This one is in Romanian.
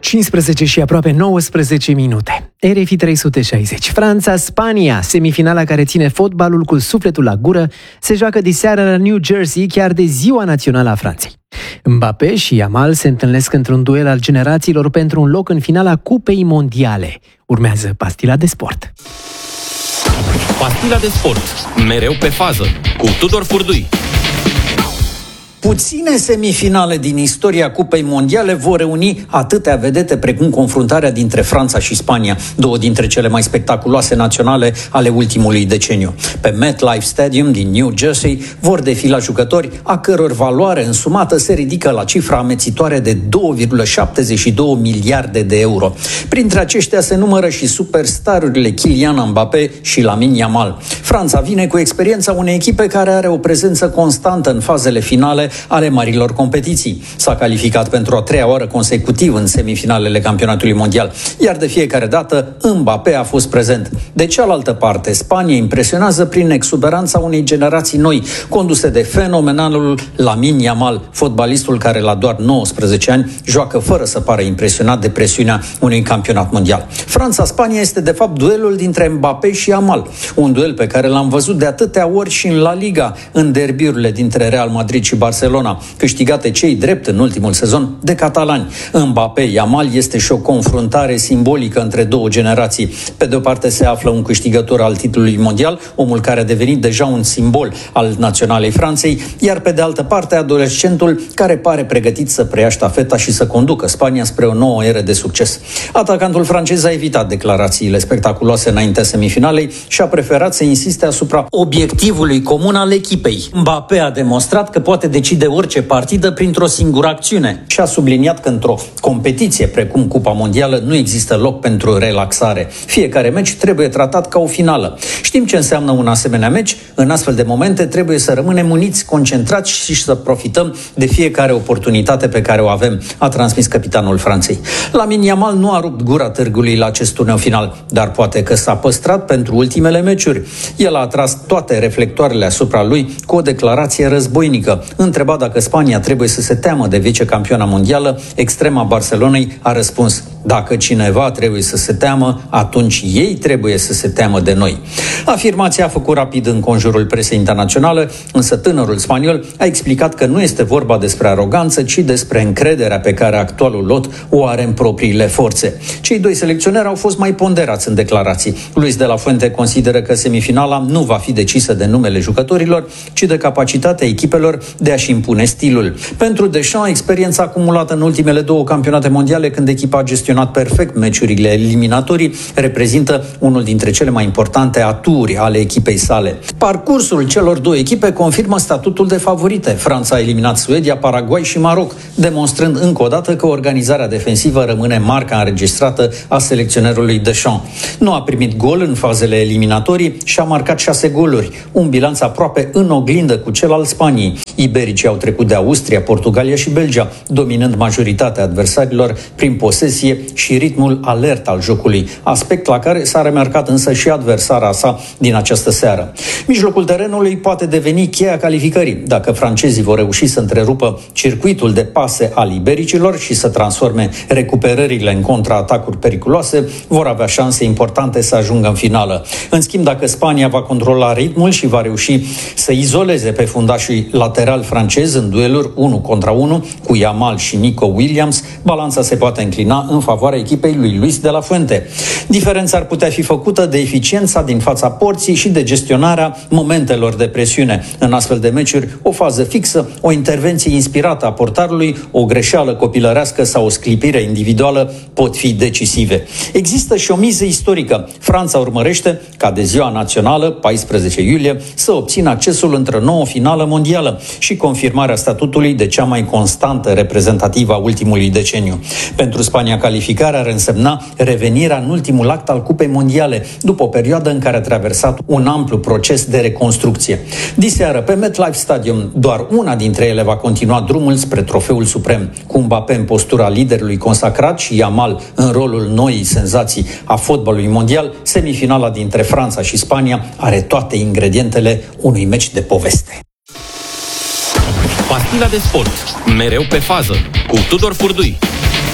15 și aproape 19 minute. RFI 360. Franța-Spania, semifinala care ține fotbalul cu sufletul la gură, se joacă diseară la New Jersey, chiar de Ziua Națională a Franței. Mbappé și Yamal se întâlnesc într-un duel al generațiilor pentru un loc în finala Cupei Mondiale. Urmează Pastila de Sport. Pastila de Sport, mereu pe fază, cu Tudor Furdui. Puține semifinale din istoria Cupei Mondiale vor reuni atâtea vedete precum confruntarea dintre Franța și Spania, două dintre cele mai spectaculoase naționale ale ultimului deceniu. Pe MetLife Stadium din New Jersey vor defila jucători a căror valoare însumată se ridică la cifra amețitoare de 2,72 miliarde de euro. Printre aceștia se numără și superstarurile Kylian Mbappé și Lamine Yamal. Franța vine cu experiența unei echipe care are o prezență constantă în fazele finale ale marilor competiții. S-a calificat pentru a treia oară consecutiv în semifinalele campionatului mondial, iar de fiecare dată Mbappé a fost prezent. De cealaltă parte, Spania impresionează prin exuberanța unei generații noi, conduse de fenomenalul Lamine Yamal, fotbalistul care la doar 19 ani joacă fără să pară impresionat de presiunea unui campionat mondial. Franța-Spania este de fapt duelul dintre Mbappé și Yamal, un duel pe care l-am văzut de atâtea ori și în La Liga, în derbiurile dintre Real Madrid și Barcelona, câștigate cei drept în ultimul sezon de catalani. Mbappé-Yamal este și o confruntare simbolică între două generații. Pe de o parte se află un câștigător al titlului mondial, omul care a devenit deja un simbol al naționalei Franței, iar pe de altă parte adolescentul care pare pregătit să preia ștafeta și să conducă Spania spre o nouă eră de succes. Atacantul francez a evitat declarațiile spectaculoase înaintea semifinalei și a preferat să insiste asupra obiectivului comun al echipei. Mbappé a demonstrat că poate decide orice partidă printr-o singură acțiune și a subliniat că într-o competiție precum Cupa Mondială nu există loc pentru relaxare. Fiecare meci trebuie tratat ca o finală. Știm ce înseamnă un asemenea meci. În astfel de momente trebuie să rămânem uniți, concentrați și să profităm de fiecare oportunitate pe care o avem, a transmis capitanul Franței. Lamine Yamal nu a rupt gura târgului la acest turneu final, dar poate că s-a păstrat pentru ultimele meciuri. El a atras toate reflectoarele asupra lui cu o declarație războinică. Întrebat dacă Spania trebuie să se teamă de vicecampioana mondială, extrema Barcelonei a răspuns: dacă cineva trebuie să se teamă, atunci ei trebuie să se teamă de noi. Afirmația a făcut rapid în conjurul presei internaționale, însă tânărul spaniol a explicat că nu este vorba despre aroganță, ci despre încrederea pe care actualul lot o are în propriile forțe. Cei doi selecționeri au fost mai ponderați în declarații. Luis de la Fuente consideră că semifinala nu va fi decisă de numele jucătorilor, ci de capacitatea echipelor de a-și impune stilul. Pentru Deschamps, experiența acumulată în ultimele două campionate mondiale, când echipa a gestionat perfect meciurile eliminatorii, reprezintă unul dintre cele mai importante aturi ale echipei sale. Parcursul celor două echipe confirmă statutul de favorite. Franța a eliminat Suedia, Paraguay și Maroc, demonstrând încă o dată că organizarea defensivă rămâne marca înregistrată a selecționerului Deschamps. Nu a primit gol în fazele eliminatorii și a marcat 6 goluri, un bilanț aproape în oglindă cu cel al Spaniei. Ibericii au trecut de Austria, Portugalia și Belgia, dominând majoritatea adversarilor prin posesie și ritmul alert al jocului, aspect la care s-a remarcat însă și adversara sa din această seară. Mijlocul terenului poate deveni cheia calificării. Dacă francezii vor reuși să întrerupă circuitul de pase al ibericilor și să transforme recuperările în contraatacuri periculoase, vor avea șanse importante să ajungă în finală. În schimb, dacă Spania va controla ritmul și va reuși să izoleze pe fundașii lateral francez în dueluri 1 contra 1 cu Yamal și Nico Williams, balanța se poate înclina în favoarea echipei lui Luis de la Fuente. Diferența ar putea fi făcută de eficiența din fața porții și de gestionarea momentelor de presiune. În astfel de meciuri, o fază fixă, o intervenție inspirată a portarului, o greșeală copilărească sau o sclipire individuală pot fi decisive. Există și o miză istorică. Franța urmărește, ca de ziua națională, 14 iulie, să obțină accesul într-o nouă finală mondială și confirmarea statutului de cea mai constantă reprezentativă a ultimului deceniu. Pentru Spania, calificarea ar însemna revenirea în ultimul act al Cupei Mondiale, după o perioadă în care a traversat un amplu proces de reconstrucție. Diseară, pe MetLife Stadium, doar una dintre ele va continua drumul spre trofeul suprem, cu Mbappé în postura liderului consacrat și Yamal în rolul noii senzații a fotbalului mondial. Semifinala dintre Franța și Spania are toate ingredientele unui meci de poveste. Pastila de Sport, mereu pe fază, cu Tudor Furdui.